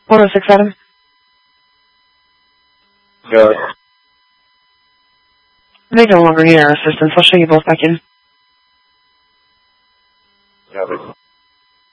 106, Adam. Go. They no longer need our assistance. I'll show you both back in. Copy.